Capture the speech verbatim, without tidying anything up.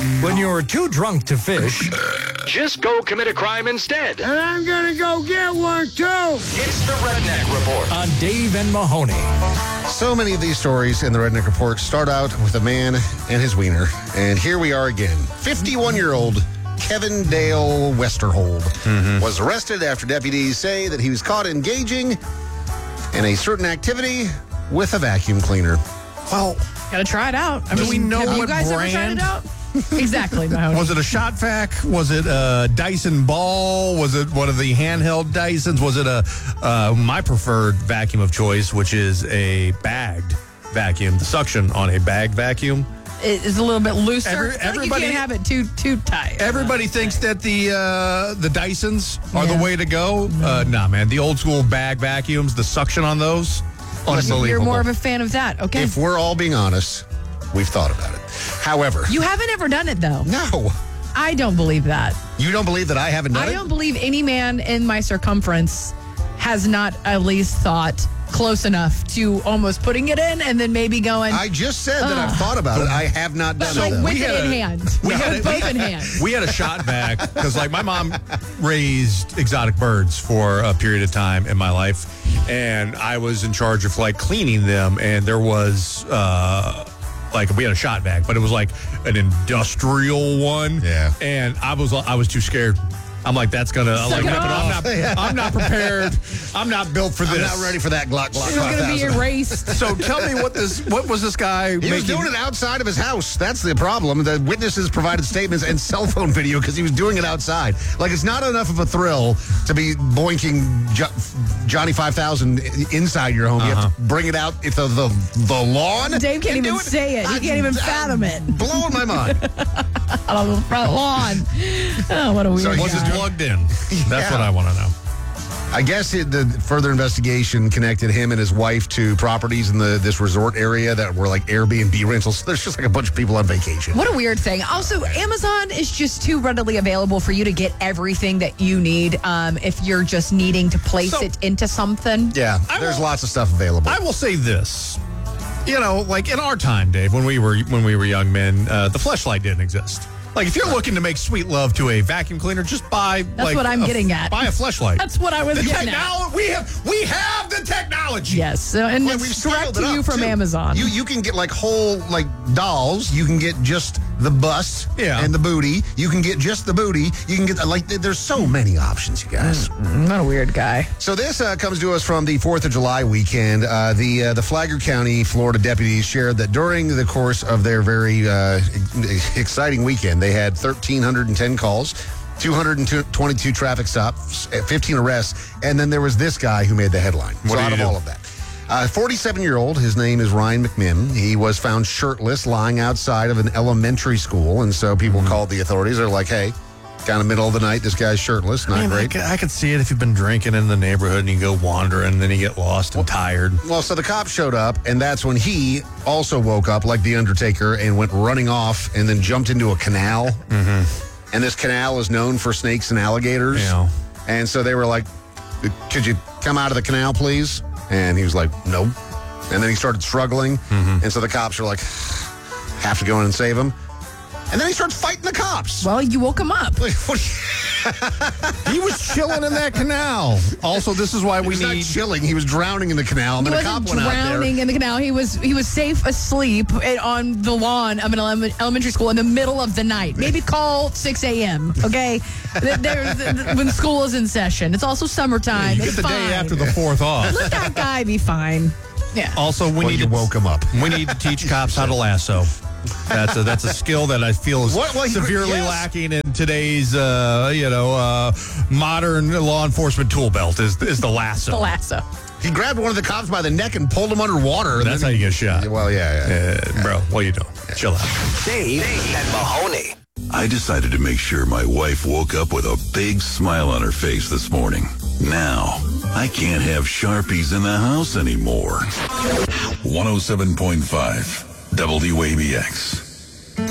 When you're too drunk to fish, just go commit a crime instead. And I'm gonna go get one too. It's the Redneck Report on Dave and Mahoney. So many of these stories in the Redneck Report start out with a man and his wiener. And here we are again. fifty-one-year-old Kevin Dale Westerhold mm-hmm. was arrested after deputies say that he was caught engaging in a certain activity with a vacuum cleaner. Well, gotta try it out. I do mean, we know have what you guys brand? ever tried it out? Exactly, Mahoney. Was it a shot vac? Was it a Dyson Ball? Was it one of the handheld Dysons? Was it a uh, my preferred vacuum of choice, which is a bagged vacuum, the suction on a bagged vacuum? It is a little bit looser. Every, I feel like everybody you can't have it too too tight. Everybody thinks that the uh, the Dysons are Yeah. the way to go. Mm-hmm. Uh, nah, man, the old school bag vacuums, the suction on those, unbelievable. You're more of a fan of that, okay? If we're all being honest, we've thought about it. However, You haven't ever done it, though. no. I don't believe that. You don't believe that I haven't done I it? don't believe any man in my circumference has not at least thought close enough to almost putting it in and then maybe going. I just said that Ugh. I've thought about it. I have not done like it. though. with We it had in a- hand. we had With a- both in hand. We had a shot vac because, like, my mom raised exotic birds for a period of time in my life, and I was in charge of like cleaning them. And there was uh, like we had a shot vac, but it was like an industrial one. Yeah. And I was I was too scared. I'm like, that's gonna. I'm, like, Suck it rip it off. off. I'm not. I'm not prepared. I'm not built for this. I'm not ready for that Glock Glock It's going to be five thousand. erased. So tell me what this. What was this guy He making? was doing it outside of his house. That's the problem. The witnesses provided statements and cell phone video because he was doing it outside. Like, it's not enough of a thrill to be boinking jo- Johnny five thousand inside your home. You have to bring it out if the the, the lawn. Dave can't and even do it. say it. He can't even fathom it. Blowing my mind. On the front lawn. Oh, what a weird So Was guy. it plugged in? That's Yeah. what I want to know. I guess it, the further investigation connected him and his wife to properties in the this resort area that were like Airbnb rentals. There's just like a bunch of people on vacation. What a weird thing. Also, Amazon is just too readily available for you to get everything that you need um, if you're just needing to place So- it into something. Yeah, I there's will- lots of stuff available. I will say this. You know, like in our time, Dave, when we were when we were young men, uh, the fleshlight didn't exist. Like, if you're looking to make sweet love to a vacuum cleaner, just buy. That's like, what I'm a- getting at. Buy a fleshlight. That's what I was the getting at. technology. We have we have the technology. Yes, so, and Well, it's we've direct scaled to it you up, from too. Amazon. You you can get like whole like dolls. You can get just the bust Yeah. and the booty. You can get just the booty. You can get like there's so many options, you guys. I'm not a weird guy. So this uh, comes to us from the Fourth of July weekend. Uh, the uh, the Flagler County, Florida deputies shared that during the course of their very uh, ex- exciting weekend, they had one thousand three hundred ten calls, two hundred twenty-two traffic stops, fifteen arrests, and then there was this guy who made the headline. What so did out he of do? all of that. Uh, forty-seven-year-old, his name is Ryan McMinn. He was found shirtless lying outside of an elementary school, and so people Mm-hmm. called the authorities. They're like, hey, kind of middle of the night, this guy's shirtless, not Man, I, great. could, I could see it if you've been drinking in the neighborhood and you go wandering, and then you get lost and tired. Well, so the cops showed up, and that's when he also woke up like the Undertaker and went running off and then jumped into a canal. Mm-hmm. And this canal is known for snakes and alligators. Yeah. And so they were like, could you come out of the canal, please? And he was like, no. And then he started struggling. Mm-hmm. And so the cops were like, have to go in and save him. And then he started fighting the cops. Well, you woke him up. Like, what- He was chilling in that canal. Also, this is why he we was not need. chilling. He was drowning in the canal. And He then a cop wasn't went out there. drowning in the canal. He was he was safe asleep at- on the lawn of an ele- elementary school in the middle of the night. Maybe call six a.m., okay? Th- there- th- when school is in session. It's also summertime. You It's get the fine. day after the fourth off. Let that guy be fine. Yeah. Also, we Well, need you to woke him up. We need to teach cops how to lasso. That's a that's a skill that I feel is What- well, he- severely yes. lacking in today's uh, you know uh, modern law enforcement tool belt is is the lasso. The lasso. He grabbed one of the cops by the neck and pulled him underwater. and That's how then you get shot. Well, yeah, yeah. Uh, bro, what are you doing? Chill out. Dave and Mahoney. I decided to make sure my wife woke up with a big smile on her face this morning. Now, I can't have Sharpies in the house anymore. one oh seven point five W A B X.